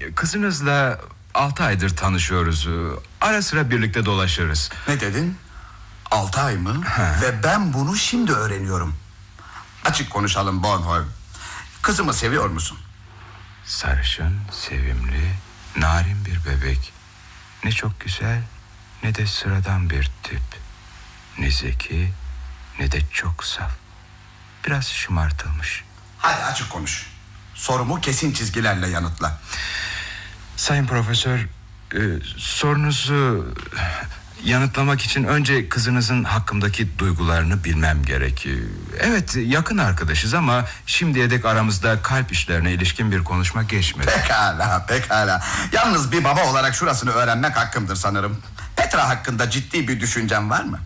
Kızınızla 6 aydır tanışıyoruz. Ara sıra birlikte dolaşırız. Ne dedin? 6 ay mı? Ve ben bunu şimdi öğreniyorum. Açık konuşalım Bornholm. Kızımı seviyor musun? Sarışın, sevimli, narin bir bebek. Ne çok güzel, ne de sıradan bir tip. Ne zeki, ne de çok saf. Biraz şımartılmış. Hadi açık konuş. Sorumu kesin çizgilerle yanıtla. Sayın Profesör, sorunuzu yanıtlamak için önce kızınızın hakkımdaki duygularını bilmem gerek. Evet, yakın arkadaşız ama şimdiye dek aramızda kalp işlerine ilişkin bir konuşma geçmedi. Pekala. Yalnız bir baba olarak şurasını öğrenmek hakkımdır sanırım. Petra hakkında ciddi bir düşüncen var mı?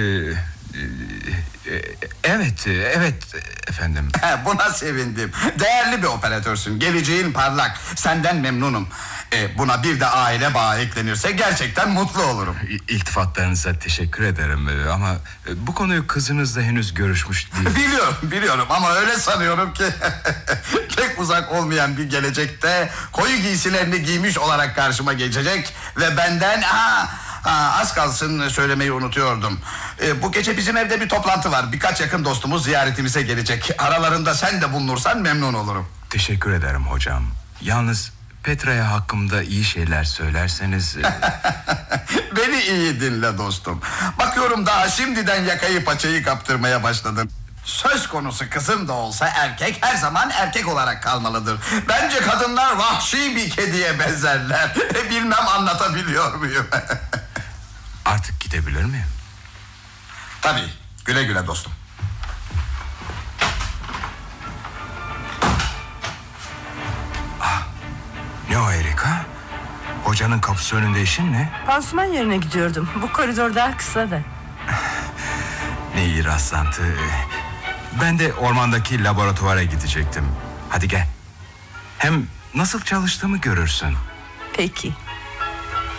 Evet efendim. Buna sevindim. Değerli bir operatörsün. Geleceğin parlak. Senden memnunum. Buna bir de aile bağı eklenirse gerçekten mutlu olurum. İltifatlarınıza teşekkür ederim ama bu konuyu kızınızla henüz görüşmüş değil. Biliyorum ama öyle sanıyorum ki pek uzak olmayan bir gelecekte koyu giysilerini giymiş olarak karşıma geçecek ve benden az kalsın söylemeyi unutuyordum. Bu gece bizim evde bir toplantı var. Birkaç yakın dostumuz ziyaretimize gelecek. Aralarında sen de bulunursan memnun olurum. Teşekkür ederim hocam. Yalnız Petra'ya hakkımda iyi şeyler söylerseniz... Beni iyi dinle dostum. Bakıyorum daha şimdiden yakayı paçayı kaptırmaya başladın. Söz konusu kızım da olsa erkek her zaman erkek olarak kalmalıdır. Bence kadınlar vahşi bir kediye benzerler. Bilmem anlatabiliyor muyum? Artık gidebilir miyim? Tabii, güle güle dostum. Ne o Erika? Hocanın kapısı önünde işin ne? Pansuman yerine gidiyordum. Bu koridor daha kısa da. Ne iyi rastlantı. Ben de ormandaki laboratuvara gidecektim. Hadi gel. Hem nasıl çalıştığımı görürsün. Peki.